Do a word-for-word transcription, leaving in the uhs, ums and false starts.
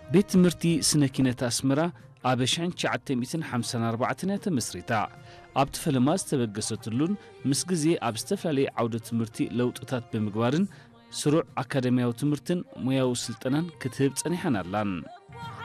ቤት ትምህርቲ ስነኪነት አስመራ አበሻን ቻዕተም ሓምሳን ኣርባዕተን ተመስሪታ ኣብቲ ፈለማ ዝተበገሰትሉን ምስ ግዜ ኣብ ዝተፈላለዩ ዓውደ ትምህርቲ ለውጥታት ብምግባርን ስሩዕ አካዳሚያዊ ትምህርትን ሙያዊ ስልጠናን ክትህብ ጸኒሐን ኣላን